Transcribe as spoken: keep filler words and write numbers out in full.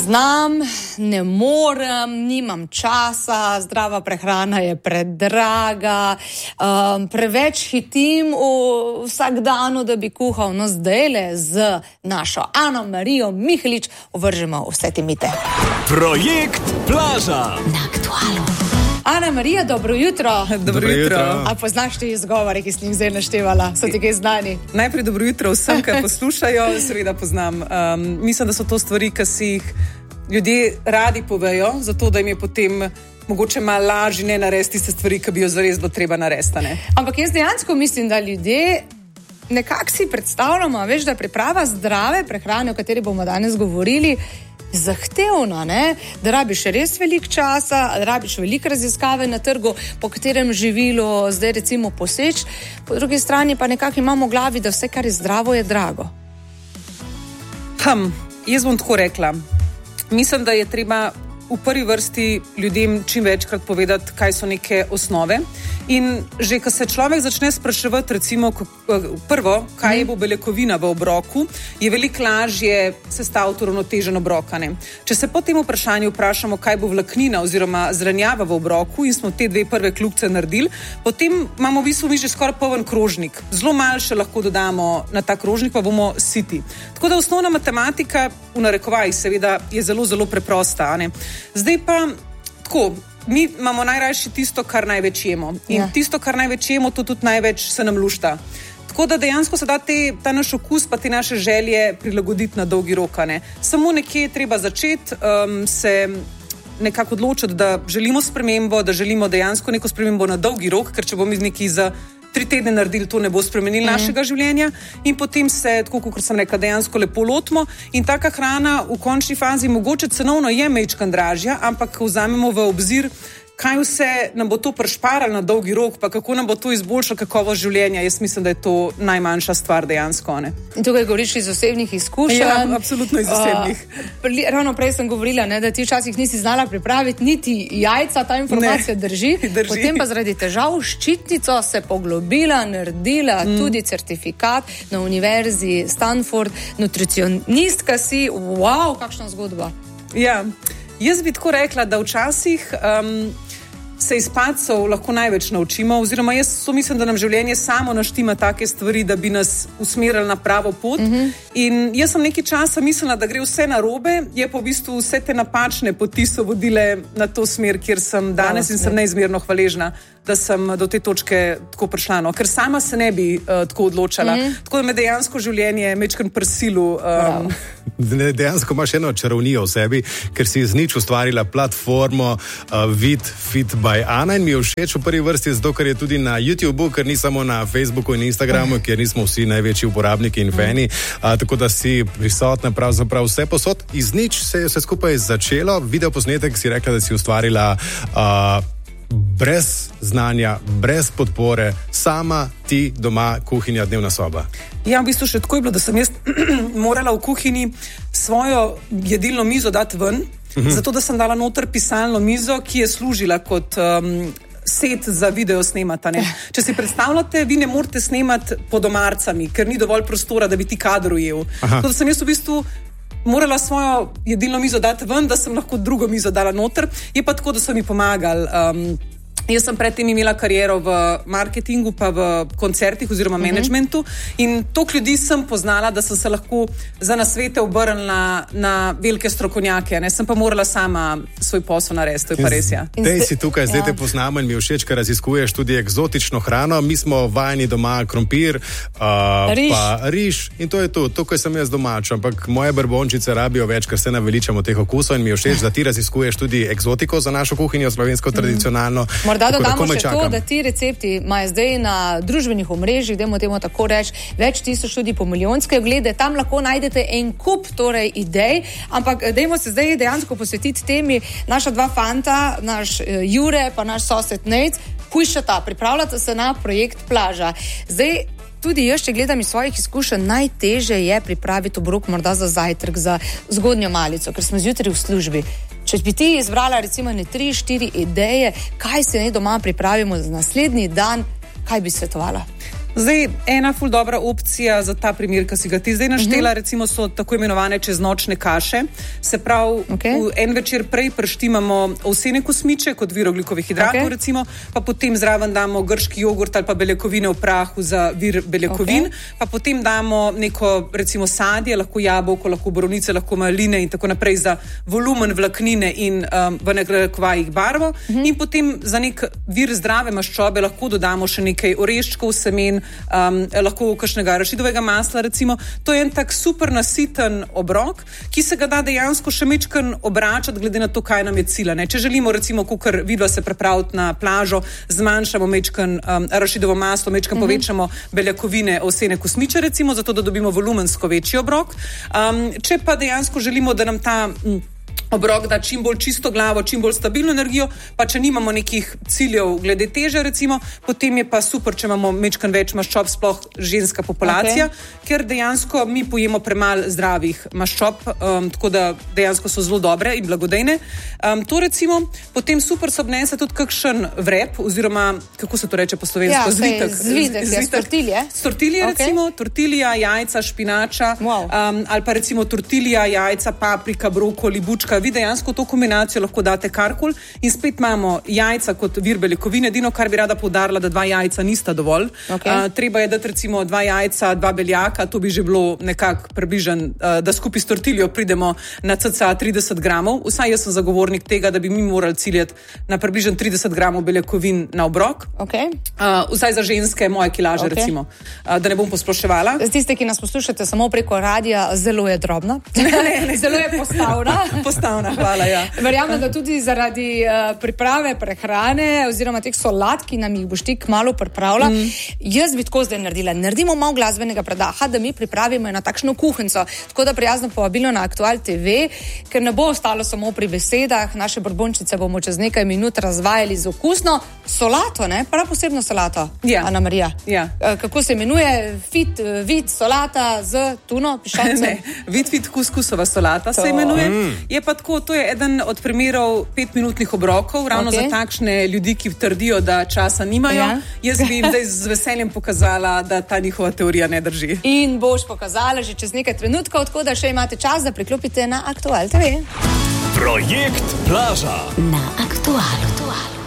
Znam, ne morem, nimam časa, zdrava prehrana je predraga, um, preveč hitim v vsak danu, da bi kuhal. No, zdajle z našo Ano Marijo Mihelič ovržemo vse te mite. Projekt Plaža na Aktualu. Ana Marija, dobro jutro. Dobro, dobro jutro. jutro. A poznaš te izgovore, ki sem jih zdaj naštevala? So ti kaj znani? Najprej dobro jutro vsem, ki poslušajo, seveda poznam. Um, mislim, da so to stvari, ki si jih ljudje radi povejo, zato da jim je potem mogoče malo lažje ne narediti tiste stvari, ki bi jo zares bilo treba narediti. Ne? Ampak jaz dejansko mislim, da ljudje nekako si predstavljamo, veš, da priprava zdrave prehrane, o kateri bomo danes govorili, zahtevna, ne? Da rabiš res veliko časa, da rabiš veliko raziskave na trgu, po katerem živilo zdaj recimo poseč, po drugi strani pa nekako imamo v glavi, da vse, kar je zdravo, je drago. Hm, jaz bom tako rekla. Mislim, da je treba v prvi vrsti ljudem čim večkrat povedati, kaj so neke osnove. In že, ko se človek začne spraševati, recimo, prvo, kaj je bo beljakovina v obroku, je veliko lažje sestaviti uravnotežen obrok. Če se po tem vprašanju vprašamo, kaj bo vlaknina oziroma zranjava v obroku in smo te dve prve kljubce naredili, potem imamo v bistvu mi že skoraj poln krožnik. Zelo malo še lahko dodamo na ta krožnik, pa bomo siti. Tako da osnovna matematika, v narekovajih seveda, je zelo, zelo preprosta. Ne? Zdaj pa tako, mi imamo najrajši tisto, kar največ jemo. In ja. tisto, kar največ jemo, to tudi največ se nam lušta. Tako da dejansko se da te, ta naš okus pa te naše želje prilagoditi na dolgi rok. Ne? Samo nekje je treba začeti, um, se nekako odločiti, da želimo spremembo, da želimo dejansko neko spremembo na dolgi rok, ker če bomo iz neki za tri tedne naredili, to ne bo spremenilo mm. našega življenja in potem se, tako kot sem rekla, dejansko lepo lotimo in taka hrana v končni fazi mogoče cenovno je majčkan dražja, ampak vzamemo v obzir, kaj vse nam bo to prišparalo na dolgi rok, pa kako nam bo to izboljšalo kakovost življenja. Jaz mislim, da je to najmanjša stvar dejansko. Ne? In tukaj govoriš iz osebnih izkušenj. Ja, absolutno iz osebnih. Uh, ravno prej sem govorila, ne, da ti včasih nisi znala pripraviti niti jajca, ta informacija ne, drži. drži. Potem pa zaradi težav ščitnico se poglobila, naredila mm. tudi certifikat na univerzi Stanford, nutricionistka si, wow, kakšna zgodba. Ja, jaz bi tako rekla, da včasih um, se iz padcev lahko največ naučimo, oziroma jaz so mislim, da nam življenje samo naštima take stvari, da bi nas usmerili na pravo pot. Mm-hmm. In jaz sem nekaj časa mislila, da gre vse narobe, je pa v bistvu vse te napačne poti so vodile na to smer, kjer sem danes in sem neizmerno hvaležna, da sem do te točke tako prišla. No. Ker sama se ne bi uh, tako odločala. Mm-hmm. Tako da me dejansko življenje mečkan prsilu. Um, De, dejansko imaš eno čarovnijo v sebi, ker si z nič ustvarila platformo uh, Vid Fit by Ana in mi je všeč v prvi vrsti zato, ker je tudi na YouTubeu, ker ni samo na Facebooku in Instagramu, mm. kjer nismo vsi največji uporabniki in fani, uh, tako da si prisotna pravzaprav vse posod. Iz nič se je vse skupaj začelo. Video posnetek si rekla, da si ustvarila uh, brez znanja, brez podpore, sama ti doma kuhinja, dnevna soba. Ja, v bistvu še tako je bilo, da sem jaz morala v kuhinji svojo jedilno mizo dati ven, uh-huh. zato da sem dala noter pisalno mizo, ki je služila kot um, set za video snemata. Ne? Če si predstavljate, vi ne morete snemati pod omarcami, ker ni dovolj prostora, da bi ti kader ujel. Zato da sem jaz v bistvu morala svojo jedilno mizo dati ven, da sem lahko drugo mizo dala noter. Je pa tako, da so mi pomagali. Um, jaz sem predtem imela kariero v marketingu pa v koncertih oziroma uh-huh. managementu in toliko ljudi sem poznala, da sem se lahko za nasvete obrnila na, na velike strokovnjake. Ne? Sem pa morala sama svoj posel narediti, to je pa res, ja. Zdaj si tukaj, zdaj ja. te poznamo in mi je všeč, ker raziskuješ tudi eksotično hrano. Mi smo vajeni doma krompir, uh, riž. pa riž in to je to. Tukaj sem jaz domač, ampak moje brbončice rabijo več, ker se naveličamo teh okusov in mi je všeč, da ti raziskuješ tudi eksotiko za našo kuhinjo, slovensko, tradicionalno. Morda Da dodamo še to, da ti recepti imajo zdaj na družbenih omrežjih, dajmo temu tako reči, več tisoč tudi po milijonske oglede, tam lahko najdete en kup torej idej, ampak dajmo se zdaj dejansko posvetiti temi. Naša dva fanta, naš uh, Jure pa naš sosed Nejc, hujšata, pripravljata se na projekt Plaža. Zdaj, tudi jaz, če gledam iz svojih izkušenj, najteže je pripraviti obrok morda za zajtrk, za zgodnjo malico, ker smo zjutraj v službi. Če bi ti izbrala recimo ne tri, štiri ideje, kaj se ne doma pripravimo za naslednji dan, kaj bi svetovala? Zdaj, ena ful dobra opcija za ta primer, ki si ga ti zdaj naštela, uh-huh. recimo so tako imenovane čeznočne kaše. Se pravi, okay. v en večer prej prštimamo ovsene kosmiče kot vir ogljikovih hidratov, okay. recimo, pa potem zraven damo grški jogurt ali pa beljakovine v prahu za vir beljakovin, okay. pa potem damo neko, recimo, sadje, lahko jabolko, lahko borovnice, lahko maline in tako naprej za volumen vlaknine in um, v narekovajih barvo. Uh-huh. In potem za nek vir zdrave maščobe lahko dodamo še nekaj oreščkov, semen, um, lahko kakšnega arašidovega masla, recimo. To je en tak super nasiten obrok, ki se ga da dejansko še mečken obračati, glede na to, kaj nam je cilj. Ne? Če želimo, recimo, kakor vidva se prepraviti na plažo, zmanjšamo mečken um, arašidovo maslo, mečken uh-huh. povečamo beljakovine, ovsene kosmiče, recimo, zato da dobimo volumensko večji obrok. Um, če pa dejansko želimo, da nam ta m, obrok da čim bolj čisto glavo, čim bolj stabilno energijo, pa če nimamo nekih ciljev glede teže, recimo, potem je pa super, če imamo mečkan več maščob, sploh ženska populacija, okay. ker dejansko mi pojemo premalo zdravih maščob, um, tako da dejansko so zelo dobre in blagodejne. Um, to recimo, potem super se obnese tudi kakšen vrep, oziroma, kako se to reče po slovensko? Ja, zvitek. Zvitek, ja, tortilje. Tortilje, okay. recimo, tortilja, jajca, špinača, wow. um, ali pa recimo tortilja, jajca, paprika, brokoli, bučka. Vi dejansko to kombinacijo lahko date karkoli in spet imamo jajca kot vir beljakovine. Edino, kar bi rada poudarila, da dva jajca nista dovolj. Okay. Uh, treba je dati recimo dva jajca, dva beljaka, to bi že bilo nekako približen, uh, da skupaj s tortiljo pridemo na cca trideset gramov. Vsaj jaz sem zagovornik tega, da bi mi morali ciljati na približen trideset gramov beljakovin na obrok. Okay. Uh, vsaj za ženske moje kilaže, okay. recimo. Uh, da ne bom posploševala. Za tiste, ki nas poslušate samo preko radija, zelo je drobna. ne, ne. Zelo je postavna. postavna, hvala, ja. Verjamem, da tudi zaradi uh, priprave prehrane oziroma teh solat, ki nam jih boš ti kmalu pripravila, mm. jaz bi tako zdaj naredila. Naredimo malo glasbenega predaha, da mi pripravimo na takšno kuhinco. Tako da prijazno povabilo na Aktual te ve, ker ne bo ostalo samo pri besedah. Naše brbončice bomo čez nekaj minut razvajali z okusno solato, ne? Prav posebno solato, ja. Ana Marija. Ja. Uh, kako se imenuje? Fit, uh, vid, solata z tuno, piščancem? Ne, vid, vid, kuskusova solata to. Se imenuje. Mm. Je pa tako, to je eden od primerov petminutnih obrokov, ravno okay. za takšne ljudi, ki trdijo, da časa nimajo. Ja. Jaz bi jim zdaj z veseljem pokazala, da ta njihova teorija ne drži. In boš pokazala že čez nekaj trenutkov, tako da še imate čas, da priklopite na Aktual te ve. Projekt Plaža na Aktualu.